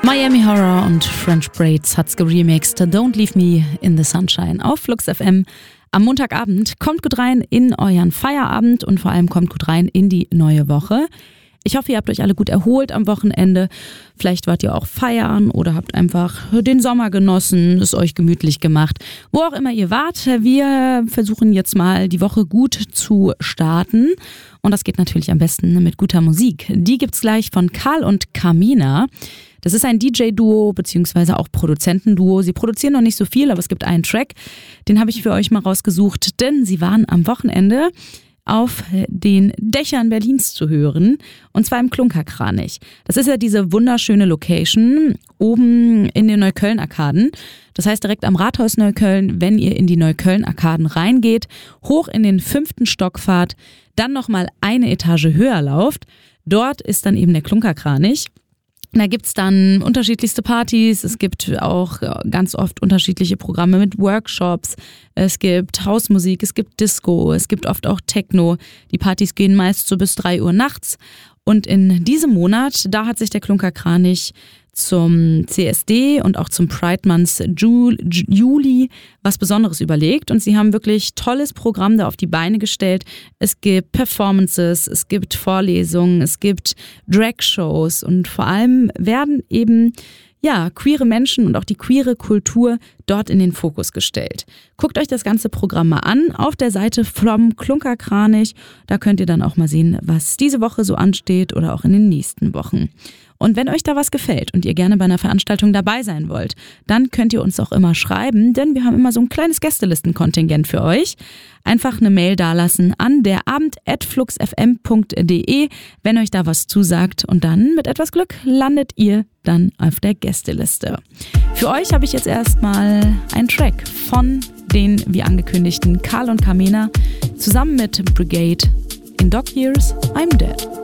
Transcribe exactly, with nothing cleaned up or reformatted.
Miami Horror und French Braids hat's geremixed. Don't Leave Me in the Sunshine auf Flux F M. Am Montagabend kommt gut rein in euren Feierabend und vor allem kommt gut rein in die neue Woche. Ich hoffe, ihr habt euch alle gut erholt am Wochenende. Vielleicht wart ihr auch feiern oder habt einfach den Sommer genossen, es euch gemütlich gemacht. Wo auch immer ihr wart, wir versuchen jetzt mal die Woche gut zu starten. Und das geht natürlich am besten mit guter Musik. Die gibt's gleich von Karl und Carmina. Das ist ein D J-Duo beziehungsweise auch Produzentenduo. Sie produzieren noch nicht so viel, aber es gibt einen Track, den habe ich für euch mal rausgesucht, denn sie waren am Wochenende auf den Dächern Berlins zu hören, und zwar im Klunkerkranich. Das ist ja diese wunderschöne Location oben in den Neukölln-Arkaden. Das heißt direkt am Rathaus Neukölln, wenn ihr in die Neukölln-Arkaden reingeht, hoch in den fünften Stock fahrt, dann nochmal eine Etage höher lauft. Dort ist dann eben der Klunkerkranich. Da gibt's dann unterschiedlichste Partys, es gibt auch ganz oft unterschiedliche Programme mit Workshops, es gibt Hausmusik, es gibt Disco, es gibt oft auch Techno. Die Partys gehen meist so bis drei Uhr nachts. Und in diesem Monat, da hat sich der Klunkerkranich zum C S D und auch zum Pride Month Juli was Besonderes überlegt, und sie haben wirklich tolles Programm da auf die Beine gestellt. Es gibt Performances, es gibt Vorlesungen, es gibt Drag-Shows und vor allem werden eben ja, queere Menschen und auch die queere Kultur dort in den Fokus gestellt. Guckt euch das ganze Programm mal an auf der Seite vom Klunkerkranich. Da könnt ihr dann auch mal sehen, was diese Woche so ansteht oder auch in den nächsten Wochen. Und wenn euch da was gefällt und ihr gerne bei einer Veranstaltung dabei sein wollt, dann könnt ihr uns auch immer schreiben, denn wir haben immer so ein kleines Gästelistenkontingent für euch. Einfach eine Mail dalassen an derabend at fluxfm punkt de, wenn euch da was zusagt, und dann mit etwas Glück landet ihr dann auf der Gästeliste. Für euch habe ich jetzt erstmal einen Track von den, wie angekündigten, Karl und Carmina zusammen mit Brigade in Dog Years I'm Dead.